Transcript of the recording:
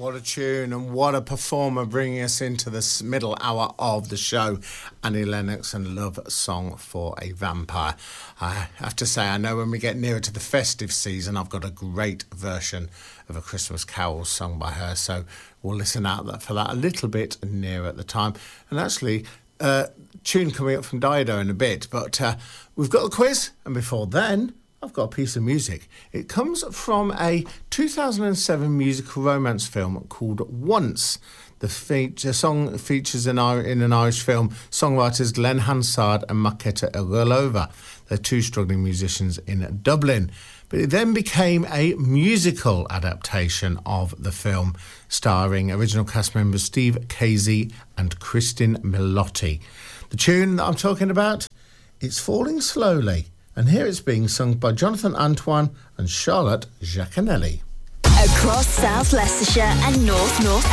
What a tune and what a performer bringing us into this middle hour of the show. Annie Lennox and Love Song for a Vampire. I have to say, I know when we get nearer to the festive season, I've got a great version of A Christmas Carol sung by her. So we'll listen out for that a little bit nearer at the time. And actually, tune coming up from Dido in a bit. But we've got the quiz. And before then, I've got a piece of music. It comes from a 2007 musical romance film called Once. The song features in an Irish film songwriters Glenn Hansard and Marketa Irgulova. They're two struggling musicians in Dublin. But it then became a musical adaptation of the film, starring original cast members Steve Casey and Kristin Milotti. The tune that I'm talking about, it's Falling Slowly. And here it's being sung by Jonathan Antoine and Charlotte Giaconelli. Across South Leicestershire and North